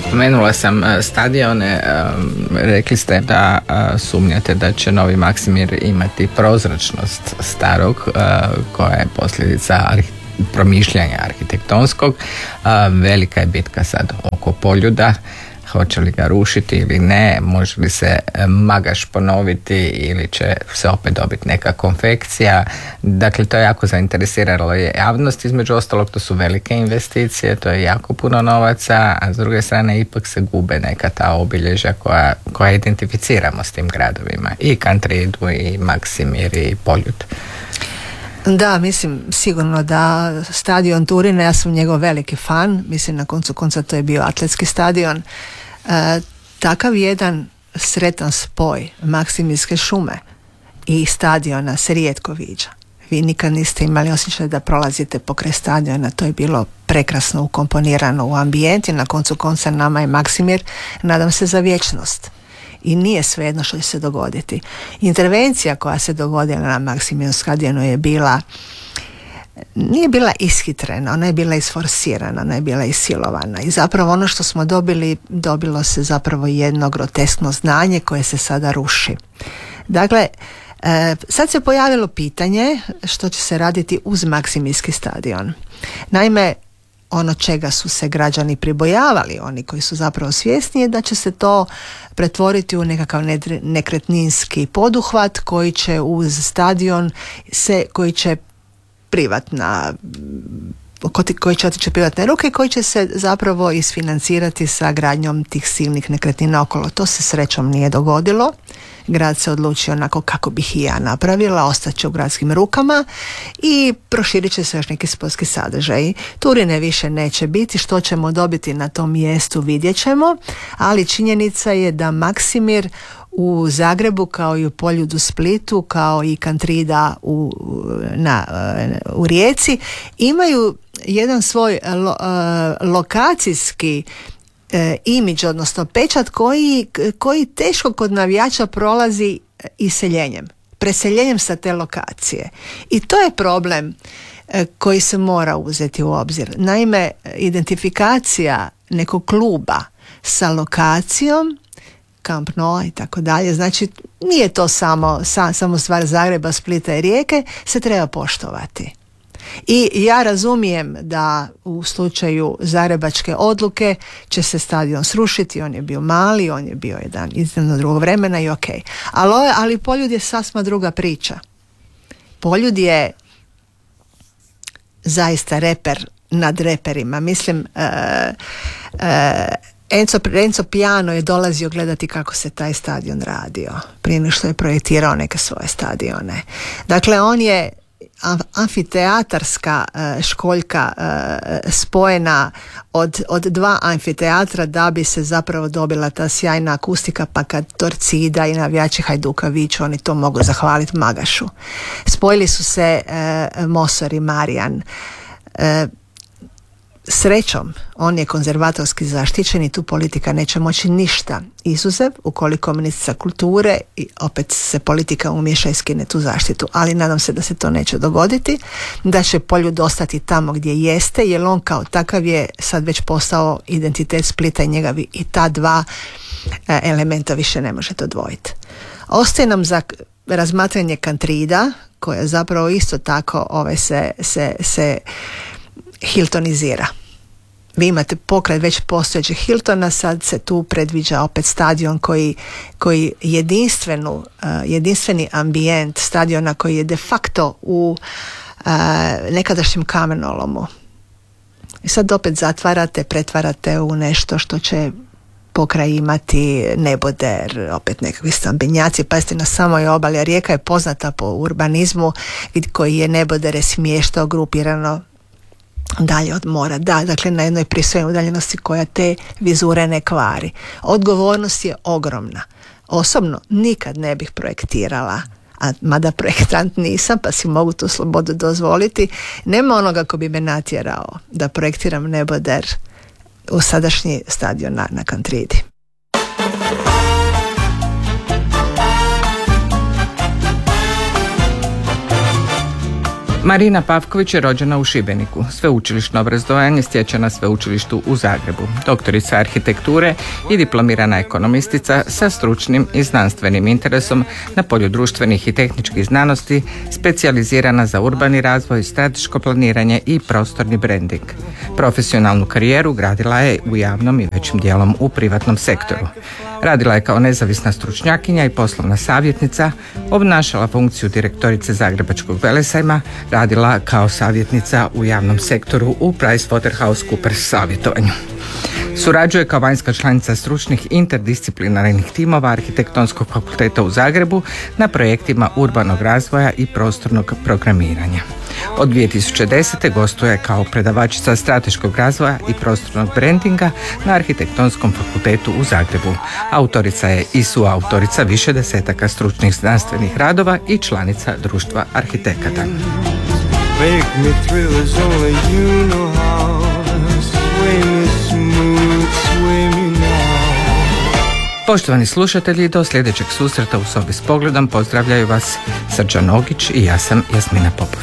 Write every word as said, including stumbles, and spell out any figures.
Spomenula sam stadione, rekli ste da sumnjate da će novi Maksimir imati prozračnost starog, koja je posljedica arhi- promišljanja arhitektonskog. Velika je bitka sad oko Poljuda, hoće li ga rušiti ili ne, može li se Magaš ponoviti ili će se opet dobiti neka konfekcija. Dakle, to je jako zainteresiralo je javnost, između ostalog to su velike investicije, to je jako puno novaca, a s druge strane ipak se gube neka ta obilježja koja, koja identificiramo s tim gradovima, i Kantridu, i Maksimir, i Poljud. Da, mislim sigurno da stadion Turine, ja sam njegov veliki fan, mislim na koncu konca to je bio atletski stadion. E, takav jedan sretan spoj Maksimirske šume i stadiona se rijetko viđa. Vi nikad niste imali osjećaj da prolazite pokraj stadiona, to je bilo prekrasno ukomponirano u ambijent i na koncu konca nama je Maksimir, nadam se, za vječnost. I nije svejedno što će se dogoditi. Intervencija koja se dogodila na Maksimirskom stadionu je bila, nije bila ishitrena, ona je bila isforsirana, ona je bila isilovana. I zapravo ono što smo dobili, dobilo se zapravo jedno groteskno znanje koje se sada ruši. Dakle, e, sad se pojavilo pitanje što će se raditi uz Maksimirski stadion. Naime, ono čega su se građani pribojavali, oni koji su zapravo svjesni, je da će se to pretvoriti u nekakav nekretninski poduhvat koji će uz stadion se, koji će privatna koji će otići privatne ruke i koji će se zapravo isfinancirati sa gradnjom tih silnih nekretnina okolo. To se srećom nije dogodilo. Grad se odlučio onako kako bih i ja napravila, ostaće u gradskim rukama i proširit će se još neki sportski sadržaj. Turine više neće biti, što ćemo dobiti na tom mjestu vidjet ćemo, ali činjenica je da Maksimir u Zagrebu, kao i u Poljudu, Splitu, kao i Kantrida u, na, u Rijeci, imaju jedan svoj lo, lokacijski E, imidž, odnosno pečat koji, koji teško kod navijača prolazi iseljenjem, preseljenjem sa te lokacije. I to je problem e, koji se mora uzeti u obzir. Naime, identifikacija nekog kluba sa lokacijom, Camp Nou i tako dalje, znači nije to samo, sa, samo stvar Zagreba, Splita i Rijeke, se treba poštovati. I ja razumijem da u slučaju zagrebačke odluke će se stadion srušiti, on je bio mali, on je bio jedan iznimno drugog vremena i ok. Ali, ali Poljud je sasma druga priča. Poljud je zaista reper nad reperima. Mislim, uh, uh, Enzo, Enzo Piano je dolazio gledati kako se taj stadion radio prije nego što je projektirao neke svoje stadione. Dakle, on je amfiteatarska uh, školjka uh, spojena od, od dva amfiteatra da bi se zapravo dobila ta sjajna akustika, pa kad Torcida i navijači Hajduka viču, oni to mogu zahvaliti Magašu. Spojili su se uh, Mosor i Marijan. Uh, Srećom, on je konzervatorski zaštićen i tu politika neće moći ništa izuzev ukoliko ministrica kulture i opet se politika umiješa i skine tu zaštitu. Ali nadam se da se to neće dogoditi, da će Poljud ostati tamo gdje jeste, jer on kao takav je sad već postao identitet Splita i njega i ta dva e, elementa više ne možete odvojiti. Ostaje nam za razmatranje Kantrida, koja zapravo isto tako ove se, se, se Hiltonizira. Vi imate pokraj već postojećeg Hiltona, sad se tu predviđa opet stadion koji, koji jedinstvenu, uh, jedinstveni ambijent stadiona koji je de facto u uh, nekadašnjem kamenolomu. I sad opet zatvarate, pretvarate u nešto što će pokraj imati neboder, opet nekakvi stambenjaci. Pazite, na samoj obali, Rijeka je poznata po urbanizmu koji je nebodere smještao grupirano dalje od mora, da, dakle na jednoj pristojnoj udaljenosti koja te vizure ne kvari. Odgovornost je ogromna. Osobno nikad ne bih projektirala, a mada projektant nisam, pa si mogu tu slobodu dozvoliti, nema onoga ko bi me natjerao da projektiram neboder u sadašnji stadion na, na Kantridi. Marina Pavković je rođena u Šibeniku. Sveučilišno obrazovanje stječe na Sveučilištu u Zagrebu. Doktorica arhitekture i diplomirana ekonomistica sa stručnim i znanstvenim interesom na polju društvenih i tehničkih znanosti, specijalizirana za urbani razvoj, strateško planiranje i prostorni branding. Profesionalnu karijeru gradila je u javnom i većim dijelom u privatnom sektoru. Radila je kao nezavisna stručnjakinja i poslovna savjetnica, obnašala funkciju direktorice Zagrebačkog velesajma, radila kao savjetnica u javnom sektoru u PricewaterhouseCoopers savjetovanju. Surađuje kao vanjska članica stručnih interdisciplinarnih timova Arhitektonskog fakulteta u Zagrebu na projektima urbanog razvoja i prostornog programiranja. Od dvije tisuće desete gostuje kao predavačica strateškog razvoja i prostornog brandinga na Arhitektonskom fakultetu u Zagrebu. Autorica je i suautorica više desetaka stručnih znanstvenih radova i članica Društva arhitekata. Poštovani slušatelji, do sljedećeg susreta u Sobi s pogledom pozdravljaju vas Srđan Ogić i ja sam Jasmina Popović.